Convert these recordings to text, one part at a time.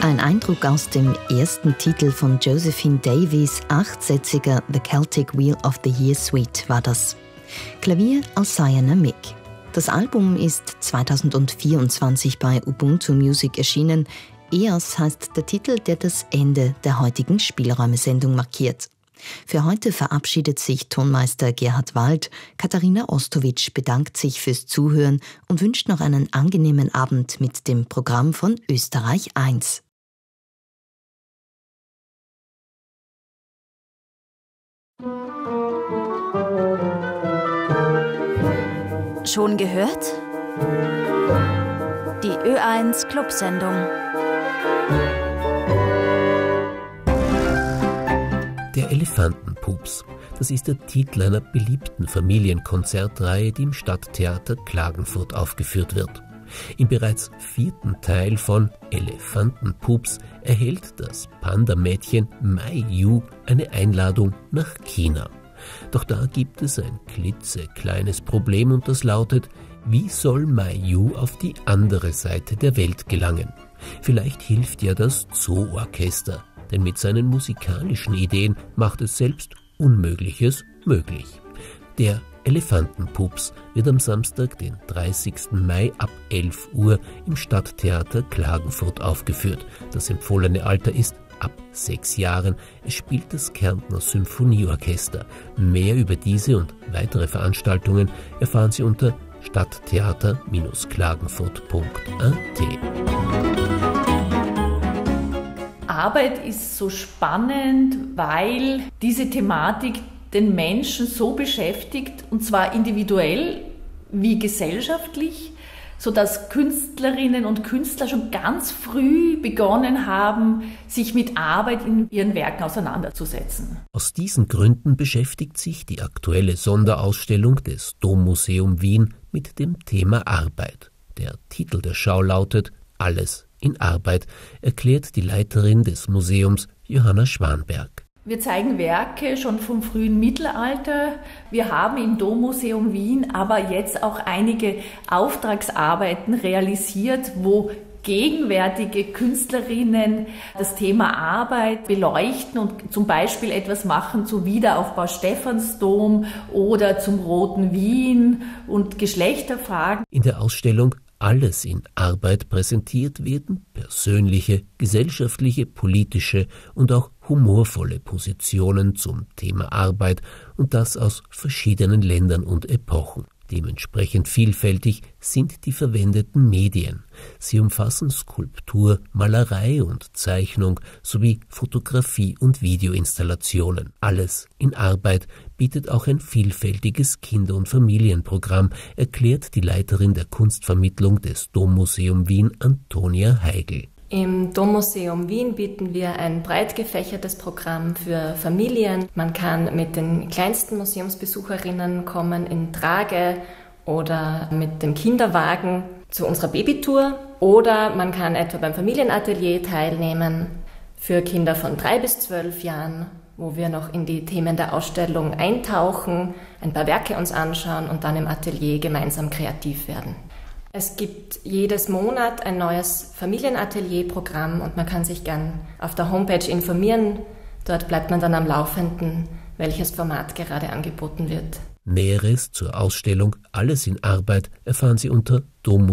Ein Eindruck aus dem ersten Titel von Josephine Davies' achtsätziger The Celtic Wheel of the Year Suite war das. Klavier Alciana Mick. Das Album ist 2024 bei Ubuntu Music erschienen. EOS heißt der Titel, der das Ende der heutigen Spielräume-Sendung markiert. Für heute verabschiedet sich Tonmeister Gerhard Wald. Katharina Ostowitsch bedankt sich fürs Zuhören und wünscht noch einen angenehmen Abend mit dem Programm von Österreich 1. Schon gehört? Die Ö1 Clubsendung. Der Elefantenpups, das ist der Titel einer beliebten Familienkonzertreihe, die im Stadttheater Klagenfurt aufgeführt wird. Im bereits 4. Teil von Elefantenpups erhält das Panda-Mädchen Mai Yu eine Einladung nach China. Doch da gibt es ein klitzekleines Problem und das lautet: Wie soll Mai Yu auf die andere Seite der Welt gelangen? Vielleicht hilft ja das Zoo-Orchester, denn mit seinen musikalischen Ideen macht es selbst Unmögliches möglich. Der Elefantenpups wird am Samstag, den 30. Mai ab 11 Uhr im Stadttheater Klagenfurt aufgeführt. Das empfohlene Alter ist ab 6 Jahren. Es spielt das Kärntner Symphonieorchester. Mehr über diese und weitere Veranstaltungen erfahren Sie unter stadttheater-klagenfurt.at. Arbeit ist so spannend, weil diese Thematik den Menschen so beschäftigt, und zwar individuell wie gesellschaftlich, sodass Künstlerinnen und Künstler schon ganz früh begonnen haben, sich mit Arbeit in ihren Werken auseinanderzusetzen. Aus diesen Gründen beschäftigt sich die aktuelle Sonderausstellung des Dommuseum Wien mit dem Thema Arbeit. Der Titel der Schau lautet »Alles in Arbeit«, erklärt die Leiterin des Museums, Johanna Schwanberg. Wir zeigen Werke schon vom frühen Mittelalter. Wir haben im Dommuseum Wien aber jetzt auch einige Auftragsarbeiten realisiert, wo gegenwärtige Künstlerinnen das Thema Arbeit beleuchten und zum Beispiel etwas machen zum Wiederaufbau Stephansdom oder zum Roten Wien und Geschlechterfragen. In der Ausstellung Alles in Arbeit präsentiert werden persönliche, gesellschaftliche, politische und auch humorvolle Positionen zum Thema Arbeit und das aus verschiedenen Ländern und Epochen. Dementsprechend vielfältig sind die verwendeten Medien. Sie umfassen Skulptur, Malerei und Zeichnung sowie Fotografie und Videoinstallationen. Alles in Arbeit bietet auch ein vielfältiges Kinder- und Familienprogramm, erklärt die Leiterin der Kunstvermittlung des Dommuseum Wien, Antonia Heigl. Im Dommuseum Wien bieten wir ein breit gefächertes Programm für Familien. Man kann mit den kleinsten Museumsbesucherinnen kommen in Trage oder mit dem Kinderwagen zu unserer Babytour. Oder man kann etwa beim Familienatelier teilnehmen für Kinder von 3 bis 12 Jahren, wo wir noch in die Themen der Ausstellung eintauchen, ein paar Werke uns anschauen und dann im Atelier gemeinsam kreativ werden. Es gibt jedes Monat ein neues Familienatelierprogramm und man kann sich gern auf der Homepage informieren. Dort bleibt man dann am Laufenden, welches Format gerade angeboten wird. Näheres zur Ausstellung Alles in Arbeit erfahren Sie unter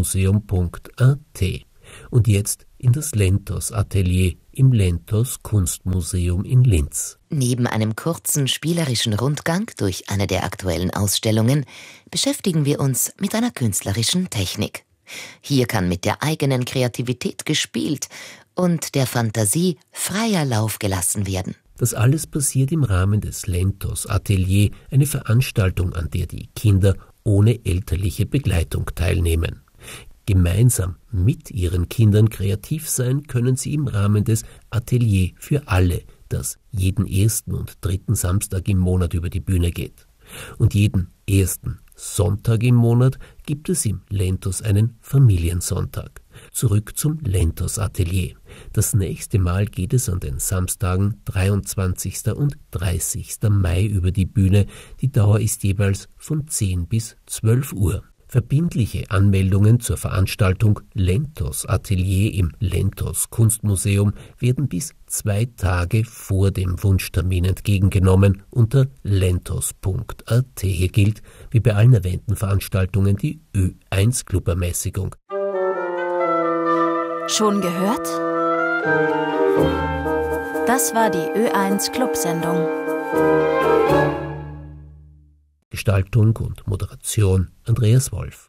dommuseum.at. Und jetzt in das Lentos Atelier im Lentos Kunstmuseum in Linz. Neben einem kurzen spielerischen Rundgang durch eine der aktuellen Ausstellungen beschäftigen wir uns mit einer künstlerischen Technik. Hier kann mit der eigenen Kreativität gespielt und der Fantasie freier Lauf gelassen werden. Das alles passiert im Rahmen des Lentos Atelier, eine Veranstaltung, an der die Kinder ohne elterliche Begleitung teilnehmen. Gemeinsam mit ihren Kindern kreativ sein können sie im Rahmen des Atelier für alle, das jeden 1. und 3. Samstag im Monat über die Bühne geht. Und jeden 1. Sonntag im Monat gibt es im Lentos einen Familiensonntag. Zurück zum Lentos Atelier. Das nächste Mal geht es an den Samstagen 23. und 30. Mai über die Bühne. Die Dauer ist jeweils von 10 bis 12 Uhr. Verbindliche Anmeldungen zur Veranstaltung Lentos Atelier im Lentos Kunstmuseum werden bis 2 Tage vor dem Wunschtermin entgegengenommen unter lentos.at. Hier gilt, wie bei allen erwähnten Veranstaltungen, die Ö1 Club-Ermäßigung. Schon gehört? Das war die Ö1 Club-Sendung. Gestaltung und Moderation Andreas Wolf.